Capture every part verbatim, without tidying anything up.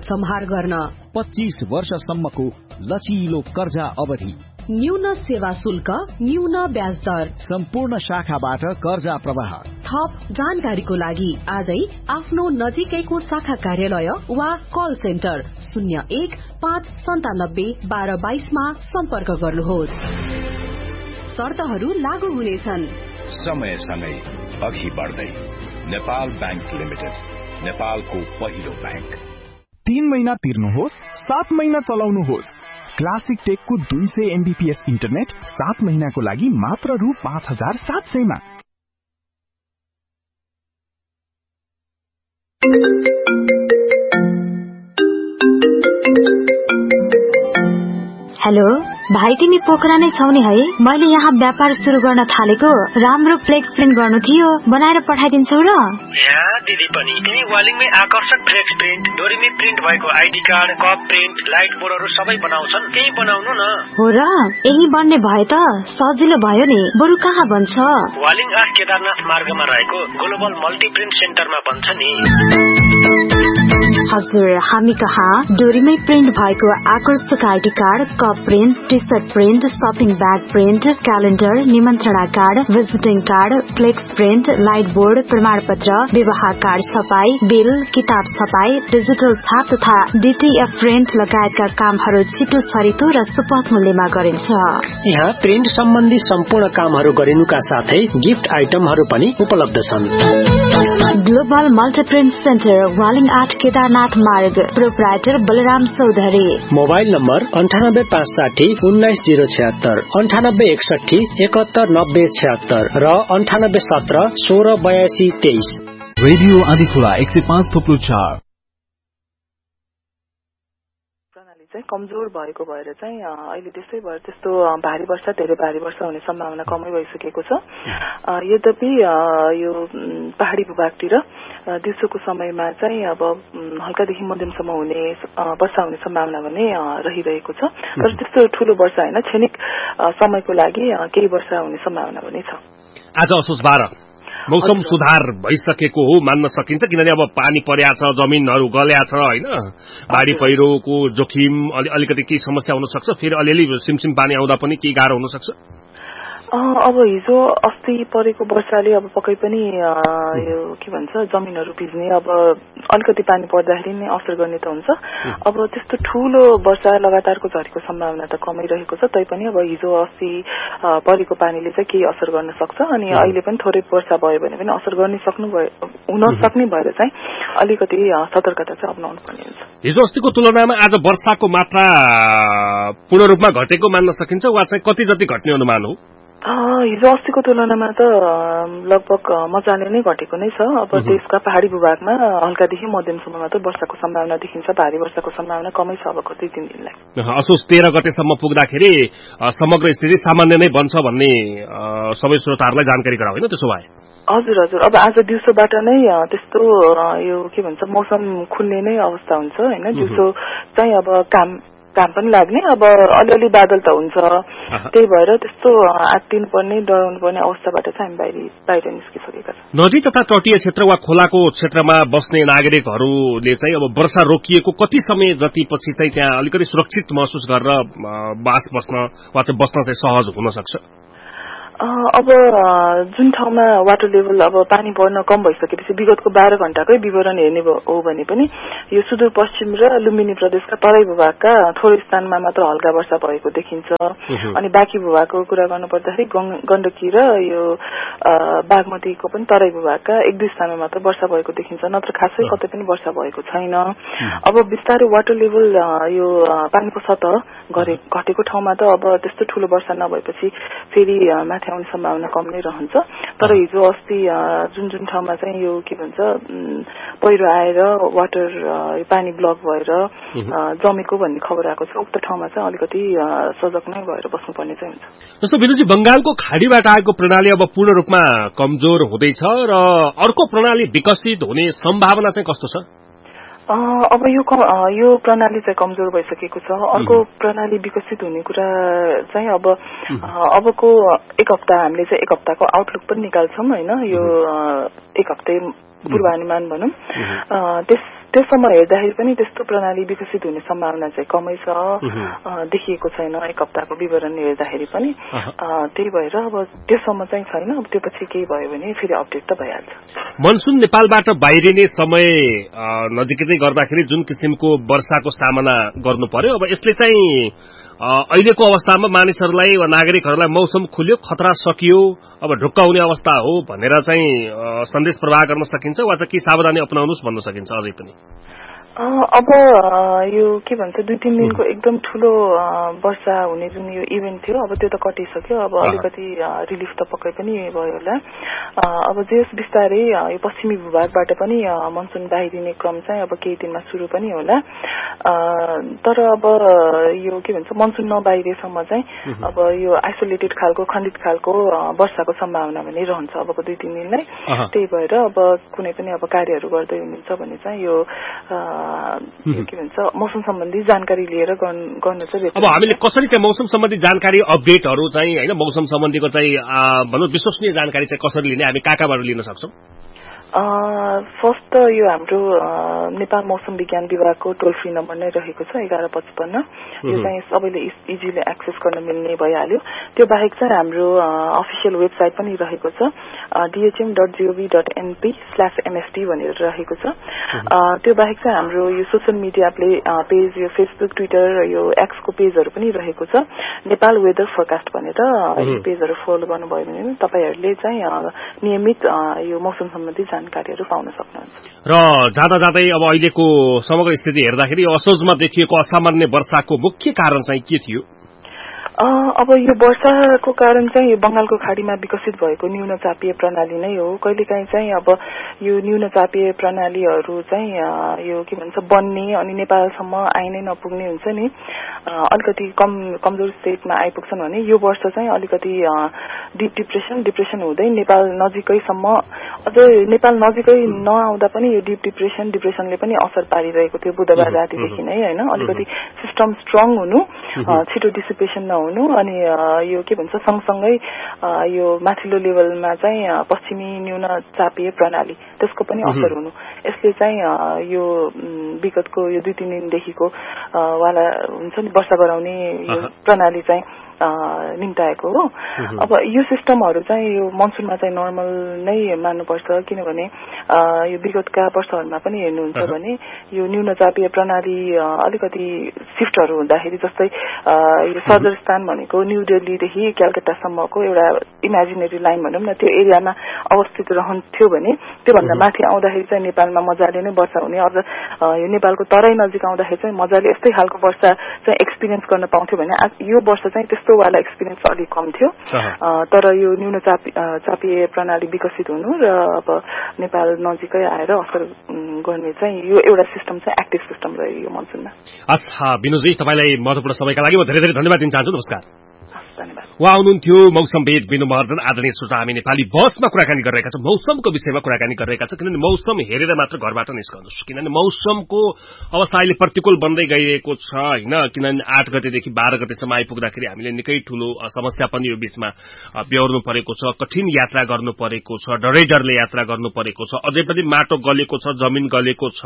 उपसंहार गर्न पच्चीस वर्षसम्मको लचिलो कर्जा अवधि, न्यून सेवा शुल्क, न्यून ब्याज दर, सम्पूर्ण शाखाबाट कर्जा प्रवाह। थप जानकारीको लागि आजै आफ्नो नजिकैको शाखा कार्यालय वा कल सेन्टर शून्य एक पाँच सन्तानब्बे बाह्र बाइसमा सम्पर्क गर्नुहोस्। शर्तहरू लागू हुनेछन्। समय सँगै अघि बढ्दै नेपाल बैंक लिमिटेड, नेपालको पहिलो बैंक। तीन महिना तिर्नुहोस्, सात महिना चलाउनुहोस्। क्लासिक टेकको दुई सय एमबीपीएस इन्टरनेट सात महिनाको लागि मात्र रु पाँच हजार सात सयमा। हेलो भाइ, तिमी पोखरा नै छौ नि है? मैले यहाँ व्यापार सुरु गर्न थालेको राम्रो फ्लेक्स प्रिन्ट गर्नु थियो, बनाएर पठाइदिन्छौ र? यहाँ दिदी पनि त्यही वालिङमै आकर्षक फ्लेक्स प्रिन्ट, डोरीमै प्रिन्ट भएको ID card, cup print, light बोर्डहरू सबै बनाउँछन्। केही बनाउनु न। हो र? यही बन्ने भए त सजिलो भयो नि। बरु कहाँ बन्छ? वालिङ आठ केदारनाथ मार्गमा रहेको ग्लोबल मल्टी प्रिन्ट सेन्टरमा बन्छ नि। हजुर, हामी कहाँ डोरीमै प्रिन्ट भएको आकर्षक ID card, cup print, T short print, shopping bag print, calendar, निमन्त्रणा card, visiting card, flex print, light board, प्रमाण पत्र, विवाह कार्ड छपाई, बिल, किताब छपाई, डिजिटल छाप तथा डीटीएफ प्रिन्ट लगायतका कामहरू छिटो छरितो र सुपथ मूल्यमा गरिन्छ। यहाँ प्रिन्ट सम्बन्धी सम्पूर्ण कामहरू गरिनुका साथै गिफ्ट आइटमहरू पनि उपलब्ध छन्। ग्लोबल मल्टीप्रिन्ट सेन्टर, वालिङ आठ केदारनाथ मार्ग, proprietor Balram Chaudhary. Mobile number अन्ठानब्बे पाँच साठी उन्नाइस जीरो छत्तर, अन्ठानब्बे एकसठी एकहत्तर नब्बे छत्तर र अन्ठानब्बे सत्र सोह्र बयासी तेइस। रेडियो आँधीखोला एक सय पाँच थोप्लो चार। चाहिँ कमजोर भएको भएर चाहिँ अहिले त्यसै भएर त्यस्तो भारी वर्षा धेरै भारी वर्षा हुने सम्भावना कमै भइसकेको छ। यद्यपि यो पहाडी भूभागतिर दिउँसोको समयमा चाहिँ अब हल्कादेखि मध्यमसम्म हुने वर्षा हुने सम्भावना भने रहिरहेको छ। तर त्यस्तो ठूलो वर्षा होइन, क्षणिक समयको लागि केही वर्षा हुने सम्भावना पनि छ। आज असोज बाह्र मौसम सुधार भइसकेको हो मान्न सकिन्छ, किनभने अब पानी पर्या छ, जमिनहरू गल्या छ होइन, बाढी पहिरोको जोखिम अलिकति केही समस्या हुन सक्छ, फेरि अलिअलि सिमसिम पानी आउँदा पनि केही गाह्रो हुन सक्छ। अब हिजो अस्ति परेको वर्षाले अब पक्कै पनि यो के भन्छ जमिनहरू भिज्ने, अब अलिकति पानी पर्दाखेरि नै असर गर्ने त हुन्छ। अब त्यस्तो ठूलो वर्षा लगातारको झरीको सम्भावना त कमै रहेको छ, तैपनि अब हिजो अस्ति परेको पानीले चाहिँ केही असर गर्न सक्छ। अनि अहिले पनि थोरै वर्षा भयो भने पनि असर गर्न सक्नु हुन सक्ने भएर चाहिँ अलिकति सतर्कता चाहिँ अपनाउनु पर्ने हुन्छ। हिजो अस्तिको तुलनामा आज वर्षाको मात्रा पूर्ण रूपमा घटेको मान्न सकिन्छ वा चाहिँ कति जति घट्ने अनुमान हो? हिजो अस्तिको तुलनामा त लगभग मजाले नै घटेको नै छ। अब देशका पहाड़ी भूभागमा हल्कादेखि मध्यमसम्म मात्र वर्षाको सम्भावना देखिन्छ, भारी वर्षाको सम्भावना कमै छ अब कति तीन दिनलाई। असोज तेह्र गतेसम्म पुग्दाखेरि समग्र स्थिति सामान्य नै बन्छ भन्ने सबै श्रोताहरूलाई जानकारी गराउ होइन त्यसो भए? हजुर हजुर, अब आज दिउँसोबाट नै त्यस्तो यो के भन्छ मौसम खुल्ने नै अवस्था हुन्छ होइन। दिउँसो चाहिँ अब काम काम पनि लाग्ने, अब अलिअलि बादल त हुन्छ, त्यही भएर त्यस्तो आत्तिनु पर्ने डराउनु पर्ने अवस्थाबाट चाहिँ हामी बाहिर बाहिर निस्किसकेका छौँ। नदी तथा तटीय क्षेत्र वा खोलाको क्षेत्रमा बस्ने नागरिकहरूले चाहिँ अब वर्षा रोकिएको कति समय जति पछि चाहिँ त्यहाँ अलिकति सुरक्षित महसुस गरेर बास बस्न वा चाहिँ बस्न चाहिँ सहज हुन सक्छ? अब जुन ठाउँमा वाटर लेभल अब पानी पर्न कम भइसकेपछि विगतको बाह्र घण्टाकै विवरण हेर्ने हो भने पनि यो सुदूरपश्चिम र लुम्बिनी प्रदेशका तराई भूभागका थोरै स्थानमा मात्र हल्का वर्षा भएको देखिन्छ। अनि बाँकी भूभागको कुरा गर्नुपर्दाखेरि गण्डकी र यो बागमतीको पनि तराई भूभागका एक दुई स्थानमा मात्र वर्षा भएको देखिन्छ, नत्र खासै कतै पनि वर्षा भएको छैन। अब बिस्तारै वाटर लेभल यो पानीको सतह घटेको ठाउँमा त अब त्यस्तो ठूलो वर्षा नभएपछि फेरि माथि आउने सम्भावना कम नै रहन्छ। तर हिजो अस्ति जुन जुन ठाउँमा चाहिँ यो के भन्छ पहिरो आएर वाटर पानी ब्लक भएर जमेको भन्ने खबर आएको छ, उक्त ठाउँमा चाहिँ अलिकति सजग नै भएर बस्नुपर्ने चाहिँ हुन्छ। जस्तो विनुजी बंगालको खाडीबाट आएको प्रणाली अब पूर्ण रूपमा कमजोर हुँदैछ र अर्को प्रणाली विकसित हुने सम्भावना चाहिँ कस्तो छ? अब यो यो प्रणाली चाहिँ कमजोर भइसकेको छ, अर्को प्रणाली विकसित हुने कुरा चाहिँ अब अबको एक हप्ता हामीले चाहिँ एक हप्ताको आउटलुक पनि निकाल्छौँ होइन, यो एक हप्ते पूर्वानुमान भनौँ। त्यस त्यससम्म हेर्दाखेरि पनि त्यस्तो प्रणाली विकसित हुने सम्भावना चाहिँ कमै छ, देखिएको छैन एक हप्ताको विवरण हेर्दाखेरि पनि। त्यही भएर अब त्यससम्म चाहिँ छैन। अब त्यो पछि केही भयो भने फेरि अपडेट त भइहाल्छ। मनसुन नेपालबाट बाहिरिने समय नजिकै गर्दाखेरि जुन किसिमको वर्षाको सामना गर्नु पर्यो, अब यसले चाहिँ अहिलेको अवस्थामा मानिसहरूलाई वा नागरिकहरूलाई मौसम खुल्यो, खतरा सकियो, अब ढुक्क हुने अवस्था हो भनेर चाहिँ सन्देश प्रवाह गर्न सकिन्छ वा चाहिँ के सावधानी अपनाउनुस् भन्न सकिन्छ अझै पनि? अब यो के भन्छ दुई तीन दिनको एकदम ठूलो वर्षा हुने जुन यो इभेन्ट थियो अब त्यो त कटिसक्यो। अब अलिकति रिलिफ त पक्कै पनि भयो होला। अब जेस बिस्तारै यो पश्चिमी भूभागबाट पनि मनसुन बाहिरिने क्रम चाहिँ अब केही दिनमा सुरु पनि होला। तर अब यो के भन्छ मनसुन नबाहिरेसम्म चाहिँ अब यो आइसोलेटेड खालको खण्डित खालको वर्षाको सम्भावना पनि रहन्छ अबको दुई तीन दिनलाई। त्यही भएर अब कुनै पनि अब कार्यहरू गर्दै हुनुहुन्छ भने चाहिँ यो के भन्छ मौसम सम्बन्धी जानकारी लिएर गर्नु चाहिँ। अब हामीले कसरी चाहिँ मौसम सम्बन्धी जानकारी अपडेटहरू चाहिँ हैन मौसम सम्बन्धीको चाहिँ भनौँ विश्वसनीय जानकारी चाहिँ कसरी लिने, हामी कहाँ कहाँबाट लिन सक्छौँ? फर्स्ट त यो हाम्रो नेपाल मौसम विज्ञान विभागको टोल फ्री नम्बर नै रहेको छ एघार पचपन्न। यो चाहिँ सबैले इजिली एक्सेस गर्न मिल्ने भइहाल्यो। त्यो बाहेक चाहिँ हाम्रो अफिसियल वेबसाइट पनि रहेको छ डिएचएम dot जिओभी dot NP slash MST भनेर रहेको छ। त्यो बाहेक चाहिँ हाम्रो यो सोसियल मिडिया प्ले पेज यो फेसबुक ट्विटर यो एक्सको पेजहरू पनि रहेको छ नेपाल वेदर फोरकास्ट भनेर। यो पेजहरू फलो गर्नुभयो भने तपाईँहरूले चाहिँ नियमित यो मौसम सम्बन्धी जानकारीहरू पाउन सक्नुहुन्छ। र जाँदा जाँदै अब अहिलेको समग्र स्थिति हेर्दाखेरि असोजमा देखिएको असामान्य वर्षाको मुख्य कारण चाहिँ के थियो? अब यो वर्षाको कारण चाहिँ यो बंगालको खाडीमा विकसित भएको न्यून चापीय प्रणाली नै हो। कहिलेकाहीँ चाहिँ अब यो न्यून चापीय प्रणालीहरू चाहिँ यो के भन्छ बन्ने अनि नेपालसम्म आइ नै नपुग्ने हुन्छ नि, अलिकति कम कमजोर स्टेटमा आइपुग्छन् भने यो वर्ष चाहिँ अलिकति डिप डिप्रेसन डिप्रेसन हुँदै नेपाल नजिकैसम्म अझै नेपाल नजिकै नआउँदा पनि यो डिप डिप्रेसन डिप्रेसनले पनि असर पारिरहेको थियो बुधबार रातिदेखि नै हैन। अलिकति सिस्टम स्ट्रङ हुनु, छिटो डिसिपेसन नहुनु अनि यो के भन्छ सँगसँगै यो माथिल्लो लेभलमा चाहिँ पश्चिमी न्यून चापीय प्रणाली त्यसको पनि असर हुनु, यसले चाहिँ यो विगतको यो दुई तीन दिनदेखिको वाला हुन्छ नि वर्षा गराउने यो प्रणाली चाहिँ निम्ताएको हो। अब यो सिस्टमहरू चाहिँ यो मनसुनमा चाहिँ नर्मल नै मान्नुपर्छ, किनभने यो विगतका वर्षहरूमा पनि हेर्नुहुन्छ भने यो न्यून चापीय प्रणाली अलिकति सिफ्टहरू हुँदाखेरि जस्तै यो सदर स्थान भनेको न्यू दिल्लीदेखि क्यालकाटासम्मको एउटा इमेजिनेरी लाइन भनौँ न त्यो एरियामा अवस्थित रहन्थ्यो भने त्योभन्दा माथि आउँदाखेरि चाहिँ नेपालमा मजाले नै वर्षा हुने, अझ यो नेपालको तराई नजिक आउँदाखेरि चाहिँ मजाले यस्तै खालको वर्षा चाहिँ एक्सपिरियन्स गर्न पाउँथ्यो भने यो वर्ष चाहिँ त्यस्तो वाला एक्सपिरियन्स अलिक कम थियो। तर यो न्यून चापी चापीय प्रणाली विकसित हुनु र अब नेपाल नजिकै आएर असर गर्ने चाहिँ यो एउटा सिस्टम चाहिँ एक्टिभ सिस्टम रह्यो यो मनसुनमा। अच्छा बिनुजी, तपाईँलाई महत्त्वपूर्ण समयका लागि म धेरै धेरै धन्यवाद दिन चाहन्छु। नमस्कार। धन्यवाद। उहाँ हुनुहुन्थ्यो मौसमविद बिनु महर्जन। आदरणीय श्रोता, हामी नेपाली बसमा कुराकानी गरिरहेका छौँ, मौसमको विषयमा कुराकानी गरिरहेका छौँ, किनभने मौसम हेरेर मात्र घरबाट निस्कनुहोस्, किनभने मौसमको अवस्था अहिले प्रतिकूल बन्दै गइरहेको छ होइन। किनभने आठ गतेदेखि बाह्र गतेसम्म आइपुग्दाखेरि हामीले निकै ठूलो समस्या पनि यो बीचमा बेहोर्नु परेको छ, कठिन यात्रा गर्नु परेको छ, डरै डरले यात्रा गर्नु परेको छ, अझै पनि माटो गलेको छ, जमिन गलेको छ,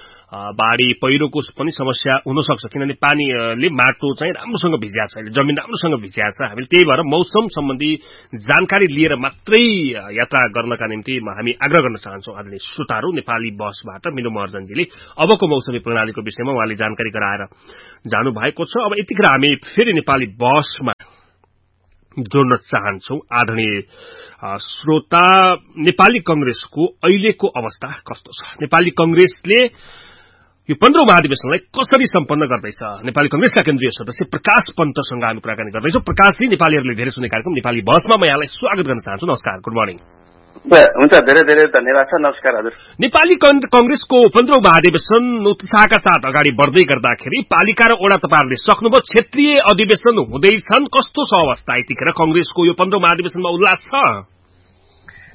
बाढी पहिरोको पनि समस्या हुन सक्छ, किनभने पानीले माटो चाहिँ राम्रोसँग भिज्या छ, जमिन राम्रोसँग भिज्या छ। हामीले त्यही भएर मौसम सम्बन्धी जानकारी लिएर मात्रै यात्रा गर्नका निम्ति हामी आग्रह गर्न चाहन्छौँ आदरणीय श्रोताहरू। नेपाली बसबाट मिनु महर्जनजीले अबको मौसमी प्रणालीको विषयमा उहाँले जानकारी गराएर जानु भएको छ। अब यतिखेर हामी फेरि नेपाली बसमा जोड्न चाहन्छौँ आदरणीय श्रोता, नेपाली कंग्रेसको अहिलेको अवस्था कस्तो छ, नेपाली कंग्रेसले यो पन्ध्रौं महाधिवेशनलाई कसरी सम्पन्न गर्दैछ, नेपाली कंग्रेसका केन्द्रीय सदस्य प्रकाश पन्तसँग हामी कुराकानी गर्दैछौँ। प्रकाशजी, नेपालीहरूले धेरै सुन्ने कार्यक्रम नेपाली बसमा म यहाँलाई स्वागत गर्न चाहन्छु। नमस्कार, गुड मर्निङ। हुन्छ, धेरै धेरै धन्यवाद छ। नमस्कार हजुर। नेपाली कंग्रेसको पन्ध्रौं महाधिवेशन उत्साहका साथ अगाडि बढ्दै गर्दाखेरि पालिका र ओडा तपाईहरुले सक्नुभयो, क्षेत्रीय अधिवेशन हुँदैछन्, कस्तो छ अवस्था यतिखेर कंग्रेसको यो पन्ध्रौं महाधिवेशनमा उल्लास छ?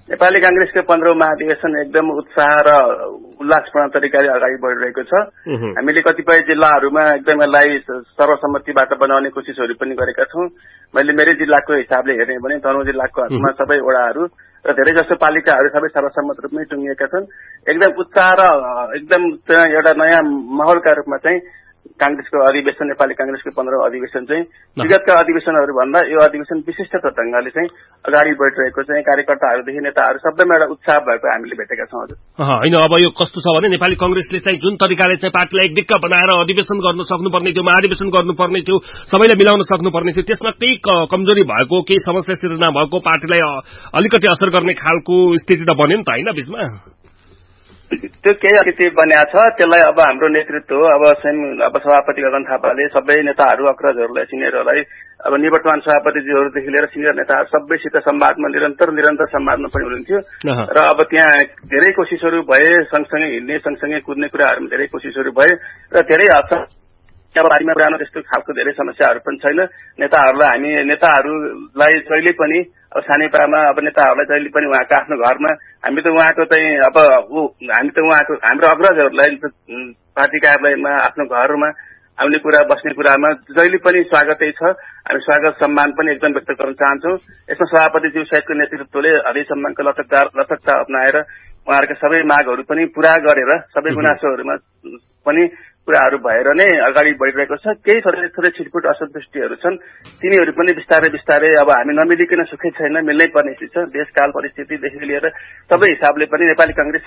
नेपाली कांग्रेसको पन्ध्रौं महाधिवेशन एकदम उत्साह र उल्लासपूर्ण तरिकाले अगाडि बढिरहेको छ। हामीले कतिपय जिल्लाहरूमा एकदम यसलाई सर्वसम्मतिबाट बनाउने कोसिसहरू पनि गरेका छौं। मैले मेरै जिल्लाको हिसाबले हेर्ने भने तनहुँ जिल्लाको हदमा सबै वडाहरू र धेरै जसो पालिकाहरू सबै सर्वसम्मत रूपमै टुङ्गिएका छन्। एकदम उत्साह र एकदम एउटा नयाँ माहौलका रूपमा चाहिँ कांग्रेसको अधिवेशन नेपाली कांग्रेसको पन्ध्रौं अधिवेशन चाहिँ विगतका अधिवेशनहरू भन्दा यो अधिवेशन विशिष्ट ढंगले चाहिँ अगाडि बढिरहेको चाहिँ कार्यकर्ताहरूदेखि नेताहरू सबैमा एउटा उत्साह भएको हामीले भेटेका छौँ। हजुर होइन, अब यो कस्तो छ भने नेपाली कांग्रेसले चाहिँ जुन तरिकाले चाहिँ पार्टीलाई एक दिक्क बनाएर अधिवेशन गर्न सक्नुपर्ने थियो, महाधिवेशन गर्नुपर्ने थियो, सबैलाई मिलाउन सक्नुपर्ने थियो, त्यसमा केही कमजोरी भएको, केही समस्या सिर्जना भएको, पार्टीलाई अलिकति असर गर्ने खालको स्थिति त बन्यो नि त होइन बीचमा? त्यो केही अलिकति बन्या छ। त्यसलाई अब हाम्रो नेतृत्व अब अब सभापति गगन थापाले सबै नेताहरू अग्रजहरूलाई सिनियरहरूलाई अब निवर्तमान सभापतिजीहरूदेखि लिएर सिनियर नेताहरू सबैसित संवादमा निरन्तर निरन्तर संवादमा पनि हुनुहुन्थ्यो र अब त्यहाँ धेरै कोसिसहरू भए, सँगसँगै हिँड्ने सँगसँगै कुद्ने कुराहरूमा धेरै कोसिसहरू भए र धेरै हदसम्म अब बारीमा पुरानो त्यस्तो खालको धेरै समस्याहरू पनि छैन। नेताहरूलाई हामी नेताहरूलाई जहिले पनि अब सानेपामा अब नेताहरूलाई जहिले पनि उहाँको आफ्नो घरमा हामी त उहाँको चाहिँ अब हामी त उहाँको हाम्रो अग्रजहरूलाई पार्टी कार्यालयमा आफ्नो घरमा आउने कुरा बस्ने कुरामा जहिले पनि स्वागतै छ। हामी स्वागत सम्मान पनि एकदम व्यक्त गर्न चाहन्छौँ। यसमा सभापतिज्यू सहितको नेतृत्वले हृदय सम्मानको लचकदार लचकता अप्नाएर उहाँहरूका सबै मागहरू पनि पूरा गरेर सबै गुनासोहरूमा पनि कुराहरू भएर नै अगाडि बढिरहेको छ। केही थोरै थोरै छिटपुट असन्तुष्टिहरू छन्, तिनीहरू पनि बिस्तारै बिस्तारै अब हामी नमिलिकन सुखै छैन, मिल्नै पर्ने स्थिति छ। देशकाल परिस्थितिदेखि लिएर सबै हिसाबले पनि नेपाली कांग्रेस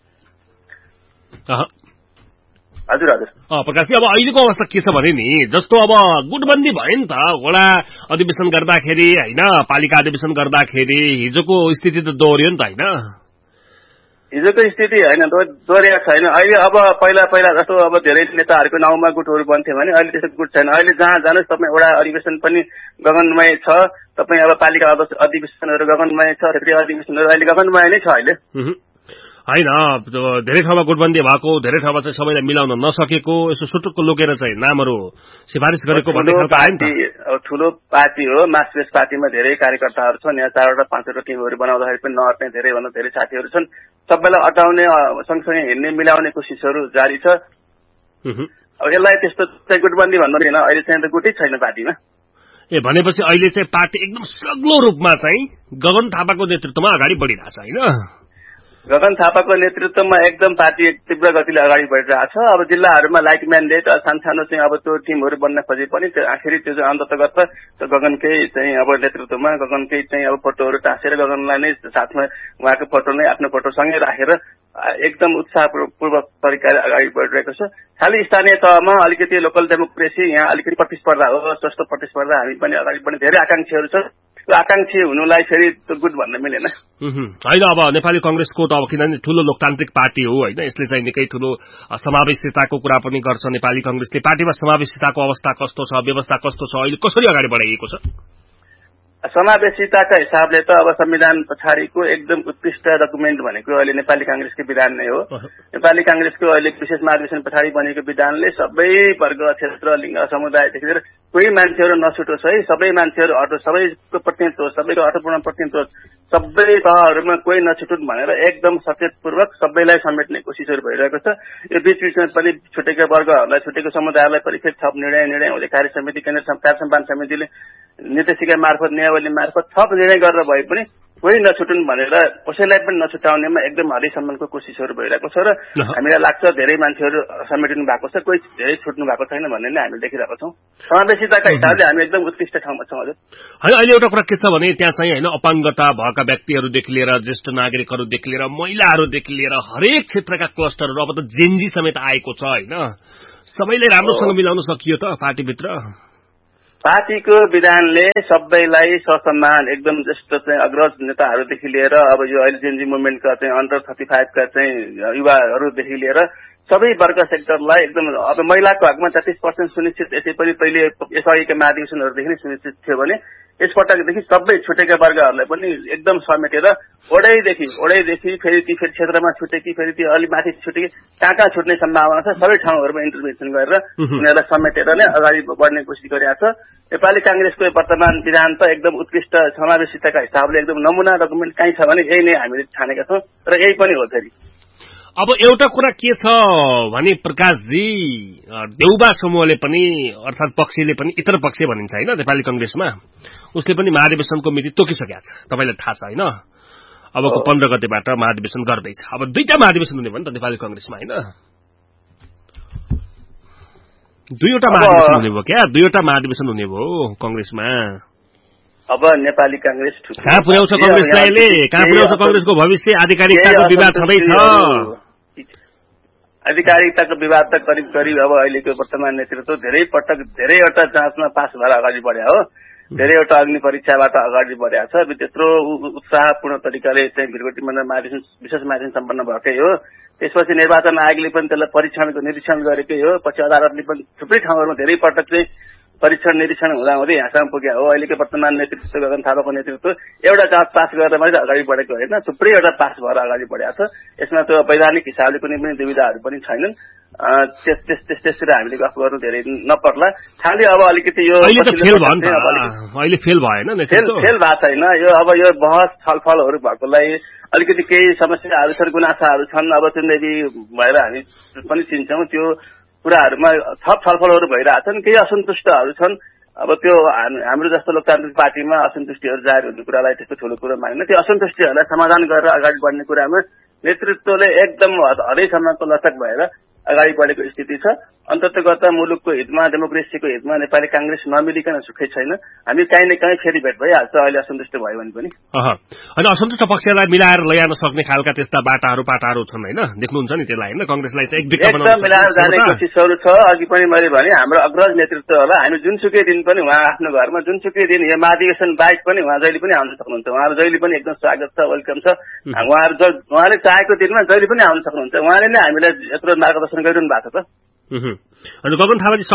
हजुर हजुर प्रकाशजी अब अहिलेको अवस्था के छ भने नि जस्तो अब गुटबन्दी भयो नि त वडा अधिवेशन गर्दाखेरि होइन, पालिका अधिवेशन गर्दाखेरि हिजोको स्थिति त दोहोरियो नि त होइन? हिजोको स्थिति होइन दोहोरिया छैन। अहिले अब पहिला पहिला जस्तो अब धेरै नेताहरूको नाउँमा गुटहरू बन्थ्यो भने अहिले त्यस्तो गुट छैन। अहिले जहाँ जानुहोस् तपाईँ एउटा अधिवेशन पनि गगनमय छ, तपाईँ अब पालिका अधिवेशनहरू गगनमय छ, क्षेत्रीय अधिवेशनहरू अहिले गगनमय नै छ अहिले होइन। धेरै ठाउँमा गुटबन्दी भएको, धेरै ठाउँमा चाहिँ सबैलाई मिलाउन नसकेको, यसो सुटुक्क लोकेर चाहिँ नामहरू सिफारिस गरेको भन्ने खालको आयो नि त। ठुलो पार्टी हो, मार्क्सवादी पार्टीमा धेरै कार्यकर्ताहरू छन्, यहाँ चारवटा पाँचवटा टिमहरू बनाउँदाखेरि पनि नअट्ने धेरैभन्दा धेरै साथीहरू छन्। सबैलाई अटाउने सँगसँगै हिँड्ने मिलाउने कोसिसहरू जारी छ। अब यसलाई त्यस्तो चाहिँ गुटबन्दी भन्नु होइन, अहिले चाहिँ त गुटै छैन पार्टीमा। ए भनेपछि अहिले चाहिँ पार्टी एकदम सग्लो रूपमा चाहिँ गगन थापाको नेतृत्वमा अगाडि बढिरहेछ होइन? गगन थापाको नेतृत्वमा एकदम पार्टी तीव्र गतिले अगाडि बढिरहेछ। अब जिल्लाहरूमा लाइक म्यान्डेट सानसानो चाहिँ अब त्यो टिमहरू बन्न खोजे पनि त्यो आखिरी त्यो चाहिँ अन्ततगत त्यो गगनकै चाहिँ अब नेतृत्वमा गगनकै चाहिँ अब फोटोहरू टाँसेर गगनलाई नै साथमा उहाँको फोटो नै आफ्नो फोटोसँगै राखेर एकदम उत्साहपूर्वक तरिकाले अगाडि बढिरहेको छ। खालि स्थानीय तहमा अलिकति लोकल डेमोक्रेसी यहाँ अलिकति प्रतिस्पर्धा हो, जस्तो प्रतिस्पर्धा हामी पनि अगाडि बढ्ने धेरै आकांक्षीहरू छ। त्यो आकांक्षी हुनुलाई फेरि त्यो गुट भन्न मिलेन होइन। अब नेपाली कांग्रेसको त अब किनभने ठूलो लोकतान्त्रिक पार्टी हो होइन, यसले चाहिँ निकै ठूलो समावेशिताको कुरा पनि गर्छ। नेपाली कांग्रेसले पार्टीमा समावेशिताको अवस्था कस्तो छ, व्यवस्था कस्तो छ, अहिले कसरी अगाडि बढाइएको छ? समावेशिताका हिसाबले त अब संविधान पछाडिको एकदम उत्कृष्ट डकुमेन्ट भनेको अहिले नेपाली कांग्रेसको विधान नै हो। नेपाली कांग्रेसको अहिले विशेष महाधिवेशन पछाडि बनेको विधानले सबै वर्ग, क्षेत्र, लिङ्ग, समुदायदेखि लिएर कोही मान्छेहरू नछुटोस् है, सबै मान्छेहरू अटो सबैको प्रतिनिधित्व होस्, सबैको अर्थपूर्ण प्रतिनिधित्व होस्, सबै तहहरूमा कोही नछुटुन् भनेर एकदम सचेतपूर्वक सबैलाई समेट्ने कोसिसहरू भइरहेको छ। यो बीच बीचमा पनि छुटेका वर्गहरूलाई, छुटेको समुदायहरूलाई पनि फेरि थप निर्णय निर्णय हुँदै कार्य समिति, केन्द्र कार्य सम्पादन समितिले निर्देशिका मार्फत, नियावली मार्फत थप निर्णय गरेर भए पनि कोही नछुटुन् भनेर कसैलाई पनि नछुटाउनेमा एकदम हदैसम्मको कोसिसहरू भइरहेको छ र हामीलाई लाग्छ धेरै मान्छेहरू समेटिनु भएको छ, कोही धेरै छुट्नु भएको छैन भन्ने नै हामीले देखिरहेको छौँ। समावेशिताका हिसाबले हामी एकदम उत्कृष्ट ठाउँमा छौँ। हजुर होइन, अहिले एउटा कुरा के छ भने त्यहाँ चाहिँ होइन अपाङ्गता भएका व्यक्तिहरूदेखि लिएर ज्येष्ठ नागरिकहरूदेखि लिएर महिलाहरूदेखि लिएर हरेक क्षेत्रका क्लस्टरहरू अब त जेन्जी समेत आएको छ होइन, सबैले राम्रोसँग मिलाउन सकियो त पार्टीभित्र? पार्टीको विधानले सबैलाई ससम्मान एकदम ज्येष्ठ चाहिँ अग्रज नेताहरूदेखि लिएर अब यो अहिले जेन्जी मुभमेन्टका चाहिँ अन्डर थर्टी फाइभका चाहिँ युवाहरूदेखि लिएर सबै वर्ग सेक्टरलाई एकदम अब महिलाको हकमा तेत्तीस पर्सेन्ट सुनिश्चित यसै पनि पहिले यसअघिका महाधिवेशनहरूदेखि नै सुनिश्चित थियो भने यसपटकदेखि सबै छुटेका वर्गहरूलाई पनि एकदम समेटेर ओडैदेखि ओडैदेखि फेरि ती फेरि क्षेत्रमा छुटे कि फेरि ती अलि माथि छुटे कि कहाँ कहाँ छुट्ने सम्भावना छ सबै ठाउँहरूमा इन्टरभेन्सन गरेर उनीहरूलाई समेटेर नै अगाडि बढ्ने कोसिस गरिरहेको छ। नेपाली कांग्रेसको वर्तमान विधान त एकदम उत्कृष्ट समावेशिताका हिसाबले एकदम नमुना डकुमेन्ट कहीँ छ भने यही नै हामीले ठानेका छौँ र यही पनि हो फेरि। अब एउटा कुरा के छ भने प्रकाशजी, देउबा समूहले पनि अर्थात पक्षले पनि इतर पक्ष भनिन्छ होइन नेपाली कांग्रेसमा, उसले पनि महाधिवेशनको मिति तोकिसकेको छ, तपाईलाई थाहा छ होइन। अबको पन्ध्र गतेबाट महाधिवेशन गर्दैछ। अब दुईटा महाधिवेशन हुने भयो नि त नेपाली कांग्रेसमा होइन, दुईवटा महाधिवेशन हुने भयो क्या, दुईवटा महाधिवेशन हुने भयो कांग्रेसमा। अब नेपाली कांग्रेस कहाँ पुर्याउँछ कांग्रेसलाई, कहाँ पुर्याउँछ कांग्रेसको भविष्य? आधिकारिकताको विवाद छँदैछ, आधिकारिकताको विवाद त करिब करिब अब अहिलेको वर्तमान नेतृत्व धेरै पटक धेरैवटा जाँचमा पास भएर अगाडि बढ्या हो, धेरैवटा अग्नि परीक्षाबाट अगाडि बढ्या छ। त्यत्रो उत्साहपूर्ण तरिकाले चाहिँ भिरगोटीमा महाधिवेशन विशेष महाधिवेशन सम्पन्न भएकै हो। त्यसपछि निर्वाचन आयोगले पनि त्यसलाई परीक्षणको निरीक्षण गरेकै हो। पछि अदालतले पनि थुप्रै ठाउँहरूमा धेरै पटक चाहिँ परीक्षण निरीक्षण हुँदा हुँदै यहाँसम्म पुग्या हो। अहिलेको वर्तमान नेतृत्व गगन थापाको नेतृत्व एउटा जाँच पास गरेर मात्रै अगाडि बढेको होइन, थुप्रैवटा पास भएर अगाडि बढेको छ। यसमा त्यो वैधानिक हिसाबले कुनै पनि दुविधाहरू पनि छैनन्। त्यसतिर हामीले गफ गर्नु धेरै नपर्ला। खालि अब अलिकति यो अहिले फेल भएन, फेल फेल भएको छैन यो। अब यो बहस छलफलहरू भएकोलाई अलिकति केही समस्याहरू छन्, गुनासाहरू छन्, अब चुन्देवी भएर हामी पनि चिन्छौँ। त्यो कुराहरूमा थप छलफलहरू भइरहेछन्, केही असन्तुष्टहरू छन्। अब त्यो हाम्रो जस्तो लोकतान्त्रिक पार्टीमा असन्तुष्टिहरू जाहेर हुने कुरालाई त्यस्तो ठुलो कुरो मानिन्न। त्यो असन्तुष्टिहरूलाई समाधान गरेर अगाडि बढ्ने कुरामा नेतृत्वले एकदम हदैसम्मको लचक भएर अगाडि बढेको स्थिति छ। अन्ततगत मुलुकको हितमा, डेमोक्रेसीको हितमा नेपाली कांग्रेस नमिलिकन सुखै छैन। हामी काहीँ न काहीँ फेरि भेट भइहाल्छ अहिले असन्तुष्ट भयो भने पनि। होइन, असन्तुष्ट पक्षलाई मिलाएर लैजान सक्ने खालका त्यस्ता बाटाहरू पाटाहरू छन् होइन, देख्नुहुन्छ नि त्यसलाई होइन। कांग्रेसलाई चाहिँ एकदम मिलाएर जाने कोसिसहरू छ। अघि पनि मैले भने हाम्रो अग्रज नेतृत्वहरूलाई हामी जुनसुकै दिन पनि उहाँ आफ्नो घरमा जुनसुकै दिन यो महाधिवेशन बाहेक पनि उहाँ जहिले पनि आउन सक्नुहुन्छ। उहाँहरू जहिले पनि एकदम स्वागत छ, वेलकम छ। उहाँहरू उहाँले चाहेको दिनमा जहिले पनि आउन सक्नुहुन्छ। उहाँले नै हामीलाई यत्रो मार्गदर्शन गरिरहनु भएको छ त। गगन थापाजी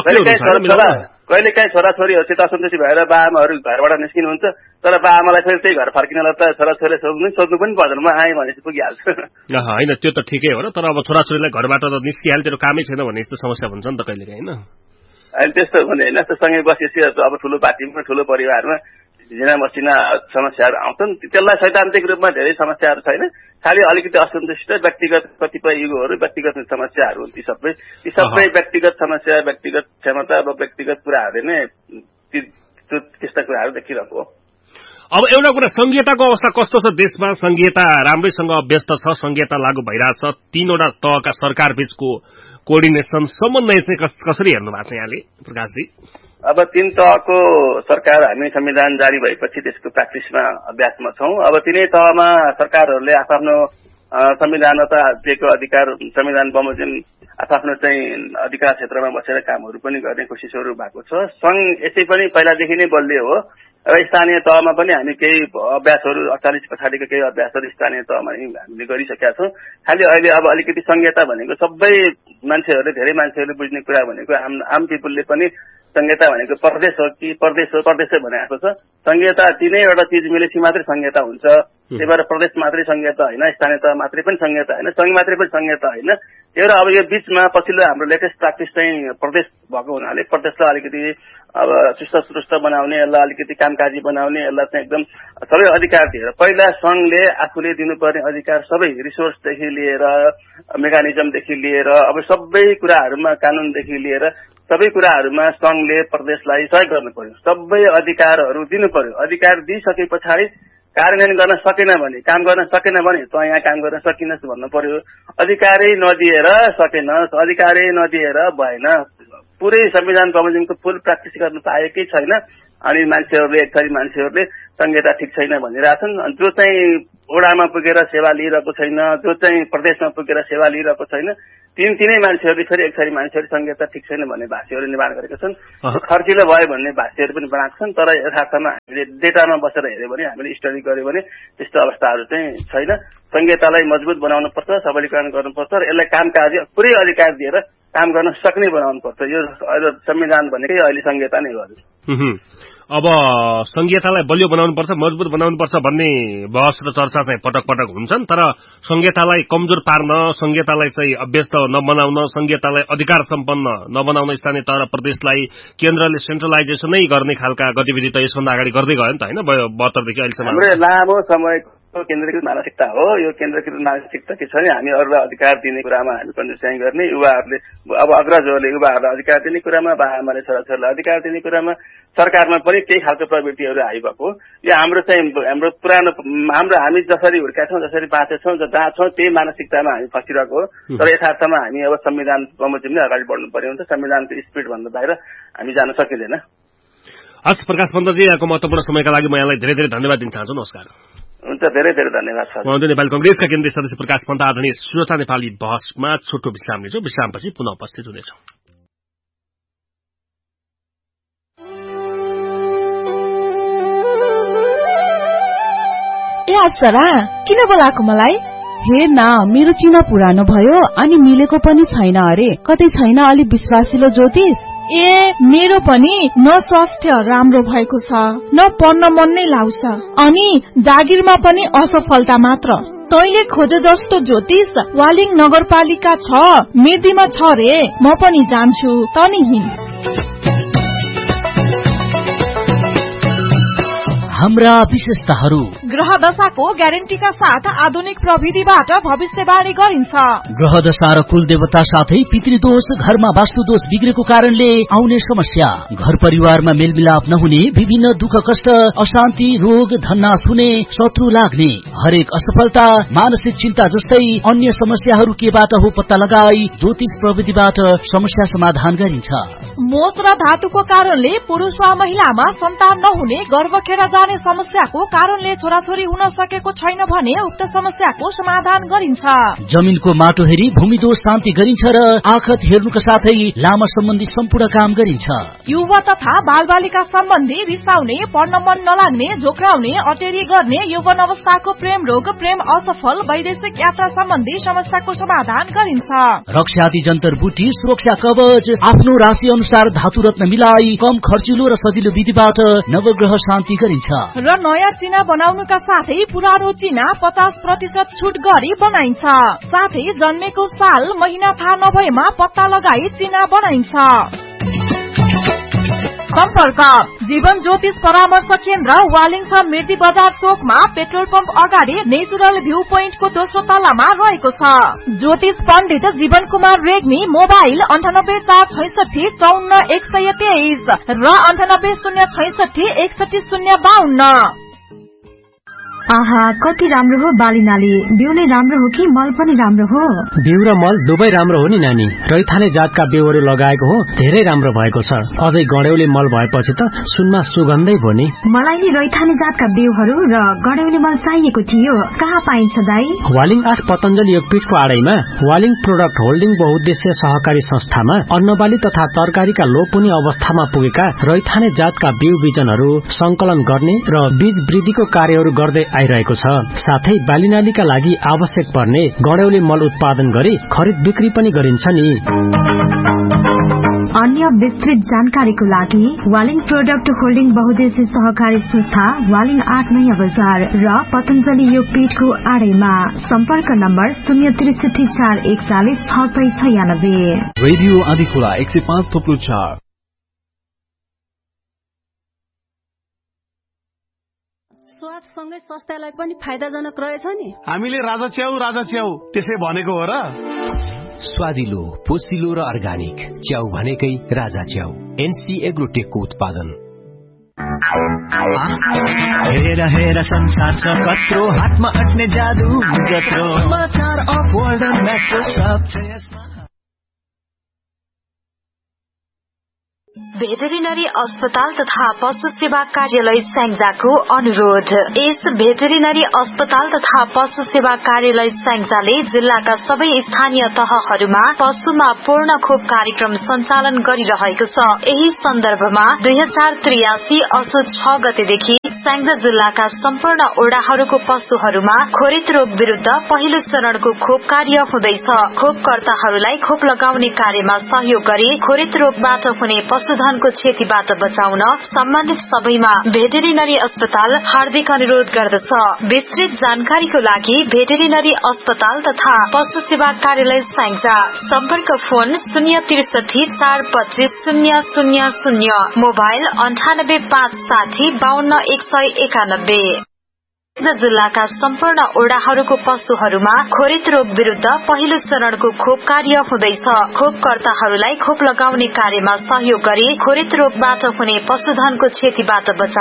कहिले काहीँ छोराछोरीहरूसित असन्तुष्टि भएर बाआमाहरू घरबाट निस्किनुहुन्छ, तर बाआमालाई फेरि त्यही घर फर्किनलाई त छोराछोरीले सोध्नु सोध्नु पनि पर्दैन, म आएँ भनेपछि पुगिहाल्छ। होइन, त्यो त ठिकै हो र, तर अब छोराछोरीलाई घरबाट त निस्किहाल्यो, त्यो कामै छैन भने यस्तो समस्या हुन्छ नि त कहिले काहीँ होइन। अहिले त्यस्तो हुने होइन, सँगै बसेपछि अब ठुलो पार्टीमा ठुलो परिवारमा झिना मसिना समस्याहरू आउँछन्। त्यसलाई सैद्धान्तिक रूपमा धेरै समस्याहरू छैन, खालि अलिकति असन्तुष्ट व्यक्तिगत कतिपय युगहरू व्यक्तिगत समस्याहरू हुन्। ती सबै ती सबै व्यक्तिगत समस्या, व्यक्तिगत क्षमता अब व्यक्तिगत कुराहरूले नै त्यस्ता कुराहरू देखिरहेको हो। अब एउटा कुरा, संघीयताको अवस्था कस्तो छ देशमा? संघीयता राम्रैसँग व्यस्त छ, संघीयता लागू भइरहेछ। तीनवटा तहका सरकार बीचको कोअर्डिनेसन समन्वय चाहिँ कसरी हेर्नु भएको छ यहाँले प्रकाशजी? अब तीन तहको सरकार हामी संविधान जारी भएपछि त्यसको प्र्याक्टिसमा अभ्यासमा छौँ। अब तिनै तहमा सरकारहरूले आफ्नो संविधानता दिएको अधिकार, संविधान बमोजिम आफ्नो चाहिँ अधिकार क्षेत्रमा बसेर कामहरू पनि गर्ने कोसिसहरू भएको छ। संघ यसै पनि पहिलादेखि नै बलियो हो। र स्थानीय तहमा पनि हामी केही अभ्यासहरू अडचालिस पछाडिको केही अभ्यासहरू स्थानीय तहमा हामीले गरिसकेका छौँ। खालि अहिले अब अलिकति संघीयता भनेको सबै मान्छेहरूले, धेरै मान्छेहरूले बुझ्ने कुरा भनेको आम आम पिपुलले पनि संघीयता भनेको प्रदेश हो कि प्रदेश हो प्रदेश भने आएको छ। संघीयता तिनैवटा चिज मिलेपछि मात्रै संघीयता हुन्छ। त्यही भएर प्रदेश मात्रै संघीयता होइन, स्थानीय तह मात्रै पनि संघीयता होइन, संघ मात्रै पनि संघीयता होइन। त्यही भएर अब यो बीचमा पछिल्लो हाम्रो लेटेस्ट प्र्याक्टिस चाहिँ प्रदेश भएको हुनाले प्रदेशलाई अलिकति अब सुस्त सुस्त बनाउने, यसलाई अलिकति कामकाजी बनाउने, यसलाई चाहिँ एकदम सबै अधिकार दिएर पहिला संघले आफूले दिनुपर्ने अधिकार सबै रिसोर्सदेखि लिएर मेकानिजमदेखि लिएर अब सबै कुराहरूमा कानूनदेखि लिएर सबै कुराहरूमा संघले प्रदेशलाई सहयोग गर्नु पर्यो, सबै अधिकारहरू दिनु पर्यो। अधिकार दिइसके पछाडि कार्यान्वयन गर्न सकेन भने, काम गर्न सकेन भने त यहाँ काम गर्न सकिनस् भन्नु पर्यो। अधिकारै नदिएर सकेन, अधिकारै नदिएर भएन। पुरै संविधान बमोजिमको फुल प्र्याक्टिस गर्न पाएकै छैन। अनि मान्छेहरूले एक थरी मान्छेहरूले संघीयता ठिक छैन भनिरहेछन्। जो चाहिँ ओडामा पुगेर सेवा लिइरहेको छैन, जो चाहिँ प्रदेशमा पुगेर सेवा लिइरहेको छैन, तीन तीनै मान्छेहरूले फेरि एक थरी मान्छेहरू संघीयता ठिक छैन भन्ने भाष्यहरू निर्माण गरेका छन्। खर्चिलो भयो भन्ने भाष्यहरू पनि बनाएको छन्। तर यथार्थमा हामीले डेटामा बसेर हेऱ्यो भने, हामीले स्टडी गर्यो भने त्यस्तो अवस्थाहरू चाहिँ छैन। संघीयतालाई मजबुत बनाउनु पर्छ, सबलीकरण गर्नुपर्छ र यसलाई कामकाजी पुरै अधिकार दिएर काम गर्न सक्ने बनाउनु पर्छ। यो संविधान भनेकै अहिले संघीयता नै हो। अब संघीयतालाई बलियो बनाउनुपर्छ, मजबुत बनाउनुपर्छ भन्ने बहस र चर्चा चाहिँ पटक पटक हुन्छन्। तर संघीयतालाई कमजोर पार्न, संघीयतालाई चाहिँ अभ्यस्त नबनाउन, संघीयतालाई अधिकार सम्पन्न नबनाउन स्थानीय तह र प्रदेशलाई केन्द्रले सेन्ट्रलाइजेसनै गर्ने खालका गतिविधि त यसभन्दा अगाडि गर्दै गयो नि त होइन, बहत्तरदेखि अहिलेसम्म। हाम्रो लामो समयको केन्द्रीकृत मानसिकता हो यो। केन्द्रीकृत मानसिकता के छ भने हामी अरूलाई अधिकार दिने कुरामा हामी कन्जुस्याइ गर्ने, युवाहरूले अब अग्रजहरूले युवाहरूलाई अधिकार दिने कुरामा, बाआमाले छोराछोरीलाई अधिकार दिने कुरामा, सरकारमा पनि त्यही खालको प्रवृत्तिहरू आइरहेको। यो हाम्रो चाहिँ हाम्रो पुरानो हाम्रो हामी जसरी हुर्का छौँ, जसरी बाँचेछौँ, जहाँ छौँ त्यही मानसिकतामा हामी फसिरहेको हो। तर यथार्थमा हामी अब संविधान बमोजिम नै अगाडि बढ्नु पर्यो हुन्छ। संविधानको स्पिड भन्दा बाहिर हामी जान सकिँदैन। हस् प्रकाश पन्तजी, यहाँको महत्त्वपूर्ण समयका लागि म यहाँलाई धेरै धेरै धन्यवाद दिन चाहन्छु। नमस्कार। हुन्छ, धेरै धेरै धन्यवाद सर। म नेपाली कंग्रेसका केन्द्रीय सदस्य प्रकाश पन्त आदरणीय सुरक्षा नेपाली बहसमा छोटो विश्राम लिन्छौँ। विश्रामपछि पुनः उपस्थित हुनेछौँ। ए अप्सरा, किन बोलाएको मलाई? हेर न, मेरो चिना पुरानो भयो अनि मिलेको पनि छैन अरे। कतै छैन अलि विश्वासिलो ज्योतिष? ए मेरो पनि न स्वास्थ्य राम्रो भएको छ, न पढ्न मन नै लाउँछ, अनि जागिरमा पनि असफलता मात्र। तैले खोजे जस्तो ज्योतिष वालिङ नगरपालिका छ, मेदीमा छ रे। म पनि जान्छु, तनी हिँड। हाम्रा विशेषताहरू: ग्रह दशाको ग्यारेन्टीका साथ आधुनिक प्रविधिबाट भविष्यवाणी गरिन्छ। ग्रह दशा र कुल देवता साथै पितृदोष, घरमा वास्तुदोष बिग्रेको कारणले आउने समस्या, घर परिवारमा मेलमिलाप नहुने, विभिन्न दुःख कष्ट, अशान्ति, रोग, धननाश हुने, शत्रु लाग्ने, हरेक असफलता, मानसिक चिन्ता जस्तै अन्य समस्याहरू केबाट हो पत्ता लगाई ज्योतिष प्रविधिबाट समस्या समाधान गरिन्छ। मोच र धातुको कारणले पुरुष वा महिलामा सन्तान नहुने, गर्भखेर जाने समस्याको कारणले छोराछोरी हुन सकेको छैन भने उक्त समस्याको समाधान गरिन्छ। जमिनको माटो हेरी भूमिदोष शान्ति गरिन्छ र आखत हेर्नुका साथै लामा सम्बन्धी सम्पूर्ण काम गरिन्छ। युवा तथा बालबालिका सम्बन्धी रिसाउने, पढ्न मन नलाग्ने, झोक्राउने, अटेरी गर्ने, यौवन अवस्थाको प्रेम रोग, प्रेम असफल, वैदेशिक यात्रा सम्बन्धी समस्याको समाधान गरिन्छ। रक्षादि जन्तर बुटी, सुरक्षा कवच, आफ्नो राशि अनुसार धातु रत्न मिलाई कम खर्चिलो र सजिलो विधिबाट नवग्रह शान्ति गरिन्छ। र नयाँ चिना बनाउनुका साथै पुरानो चिना पचास प्रतिशत छुट गरी बनाइन्छ। साथै जन्मेको साल महिना थाहा नभएमा पत्ता लगाई चिना बनाइन्छ। सम्पर्क: जीवन ज्योतिष परामर्श केन्द्र, वालिङ छ, मिर्दी बजार चोकमा, पेट्रोल पम्प अगाडि, नेचुरल भ्यू पोइन्टको दोस्रो तलामा रहेको छ। ज्योतिष पण्डित जीवन कुमार रेग्मी। मोबाइल अन्ठानब्बे चार छैसठी चौन्न एक सय तेइस र अन्ठानब्बे शून्य छैसठी एकसठी शून्य बाहन्न। आहा, कति राम्रो हो बाली नाली। बिउ नै राम्रो हो कि मल पनि राम्रो हो? बिउ र मल दुवै राम्रो हो नि नानी। रैथाने जातका बिउहरू लगाएको हो, धेरै राम्रो भएको छ। अझै गडेउली मल भएपछि त सुनमा सुगन्धै भयो नि। मलाई नि रैथाने जातका बिउहरू र गडेउली मल चाहिएको थियो। कहाँ पाइन्छ दाई? वालिङ आठ पतञ्जलि योगपीठको आडैमा वालिङ प्रोडक्ट होल्डिङ बहुद्देश्य सहकारी संस्थामा अन्नबाली तथा तरकारीका लोपुनी अवस्थामा पुगेका रैथाने जातका बिउ बिजनहरू संकलन गर्ने र बीज वृद्धिको कार्यहरू गर्दै आइरहेको छ। साथै बालीनालीका लागि आवश्यक पर्ने गडेउली मल उत्पादन गरी खरिद बिक्री पनि गरिन्छ नि। अन्य विस्तृत जानकारीको लागि वालिङ प्रोडक्ट होल्डिङ बहुद्देश्य सहकारी संस्था, वालिङ आठ नयाँ बजार र पतञ्जलि योगपीठको आडैमा। सम्पर्क नम्बर शून्य त्रिसठी चार एकचालिस छ सय छयानब्बे। रेडियो आँधीखोला एक सय पाँच थोप्लो चार। स्वादसँगै स्वास्थ्यलाई पनि फाइदाजनक रहेछ नि। हामीले राजा च्याउ राजा च्याउ त्यसै भनेको हो र। स्वादिलो, पोसिलो र अर्गानिक च्याउ भनेकै राजा च्याउ। एनसी एग्रोटेकको उत्पादन। हेर हेर संसार छ कत्रो, हातमा अट्ने जादु जत्रो। समाचार अफ वर्ल्ड मेट्रो सब छ यसमा। भेटेरिनरी अस्पताल तथा पशु सेवा कार्यालय स्याङ्जाको अनुरोध। यस भेटेरिनरी अस्पताल तथा पशु सेवा कार्यालय स्याङ्जाले जिल्लाका सबै स्थानीय तहहरूमा पशुमा पूर्ण खोप कार्यक्रम सञ्चालन गरिरहेको छ। यही सन्दर्भमा दुई हजार त्रियासी असोज छ गतेदेखि स्याङ्जा जिल्लाका सम्पूर्ण ओडाहरूको पशुहरूमा खोरित रोग विरूद्ध पहिलो चरणको खोप कार्य हुँदैछ। खोपकर्ताहरूलाई खोप लगाउने कार्यमा सहयोग गरी खोरित रोगबाट हुने पशुधनको क्षतिबाट बचाउन सम्बन्धित सबैमा भेटेरिनरी अस्पताल हार्दिक अनुरोध गर्दछ। विस्तृत जानकारीको लागि भेटेरिनरी अस्पताल तथा पशु सेवा कार्यालय स्याङ्जा। सम्पर्क फोन शून्य त्रिसठी चार पच्चीस शून्य शून्य शून्य, मोबाइल अन्ठानब्बे पाँच साठी बाहन्न एक सय एकानब्बे। जिल्लाका सम्पूर्ण ओडाहरूको पशुहरूमा खोरित रोग विरूद्ध पहिलो चरणको खोप कार्य हुँदैछ। खोपकर्ताहरूलाई खोप लगाउने कार्यमा सहयोग गरी खोरित रोगबाट हुने पशुधनको क्षतिबाट बचाउन